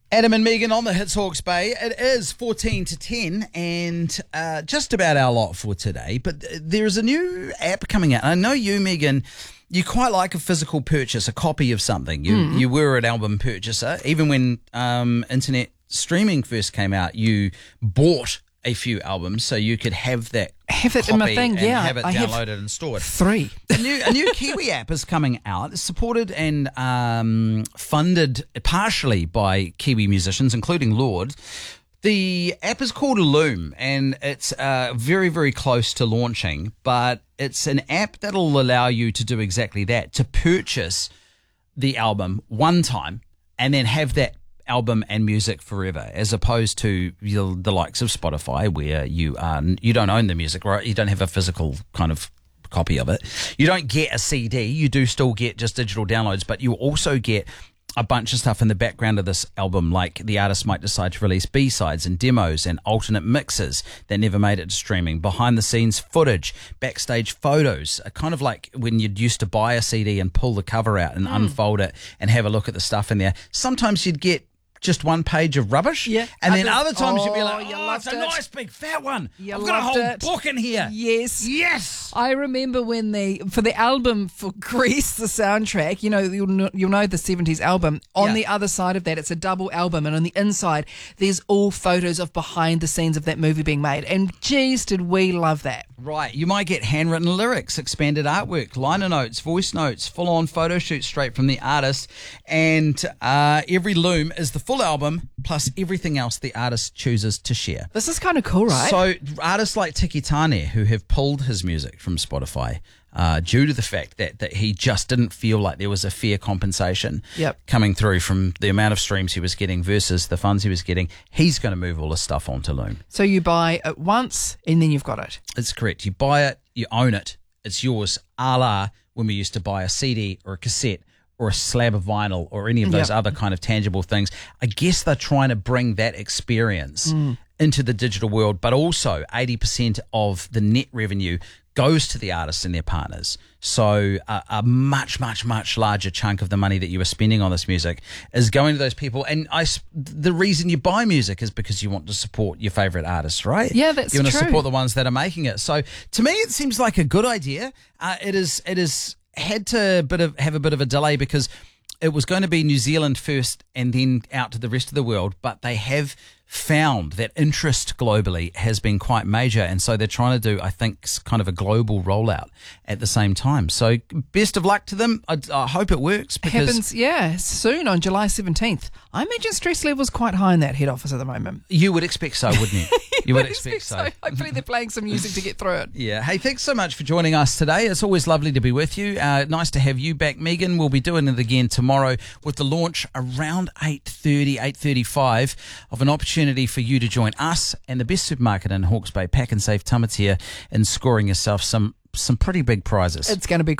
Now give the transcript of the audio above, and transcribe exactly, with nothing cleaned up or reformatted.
Adam and Megan on the Hits Hawke's Bay. It is fourteen to ten and uh, just about our lot for today. But there's a new app coming out. I know you, Megan, you quite like a physical purchase, a copy of something. You mm. you were an album purchaser. Even when um, internet streaming first came out, you bought a few albums so you could have that have it in my thing, and yeah. have it I downloaded have and stored. Three. A new, a new Kiwi app is coming out. It's supported and um, funded partially by Kiwi musicians, including Lorde. The app is called Loom, and it's uh, very, very close to launching, but it's an app that'll allow you to do exactly that, to purchase the album one time and then have that album and music forever, as opposed to the, the likes of Spotify, where you are you don't own the music, right? You don't have a physical kind of copy of it. You don't get a C D. You do still get just digital downloads, but you also get a bunch of stuff in the background of this album, like the artist might decide to release B-sides and demos and alternate mixes that never made it to streaming, behind-the-scenes footage, backstage photos, kind of like when you'd used to buy a C D and pull the cover out and mm. unfold it and have a look at the stuff in there. Sometimes you'd get just one page of rubbish, yeah, and others, then other times oh, you'd be like, you oh, it's a it. nice big fat one. You I've got a whole it. book in here. Yes. Yes. I remember when they, for the album for Grease, the soundtrack, you know, you'll know, you'll know the seventies album. On yeah. the other side of that, it's a double album, and on the inside, there's all photos of behind the scenes of that movie being made. And geez, did we love that. Right. You might get handwritten lyrics, expanded artwork, liner notes, voice notes, full-on photo shoots straight from the artist. And uh, every Loom is the full album, plus everything else the artist chooses to share. This is kind of cool, right? So artists like Tiki Tane, who have pulled his music from Spotify uh, due to the fact that, that he just didn't feel like there was a fair compensation yep. coming through from the amount of streams he was getting versus the funds he was getting, he's going to move all this stuff onto Loom. So you buy it once and then you've got it. That's correct. You buy it, you own it, it's yours, a la when we used to buy a C D or a cassette or a slab of vinyl or any of those yep. other kind of tangible things. I guess they're trying to bring that experience mm. into the digital world, but also eighty percent of the net revenue goes to the artists and their partners. So uh, a much, much, much larger chunk of the money that you are spending on this music is going to those people. And I, the reason you buy music is because you want to support your favourite artists, right? Yeah, that's true. You want to support the ones that are making it. So to me, it seems like a good idea. Uh, it is. It is had to bit of have a bit of a delay because it was going to be New Zealand first and then out to the rest of the world, but they have found that interest globally has been quite major, and so they're trying to do, I think, kind of a global rollout at the same time. So best of luck to them. I, I hope it works. Because happens, yeah, soon on July seventeenth. I imagine stress levels quite high in that head office at the moment. You would expect so, wouldn't you? You, you would, would expect, expect so. so. Hopefully they're playing some music to get through it. Yeah. Hey, thanks so much for joining us today. It's always lovely to be with you. Uh, nice to have you back, Megan. We'll be doing it again tomorrow with the launch around eight thirty, eight thirty-five of an opportunity for you to join us and the best supermarket in Hawke's Bay, Pack and Save Tamatea, in scoring yourself some some pretty big prizes. It's going to be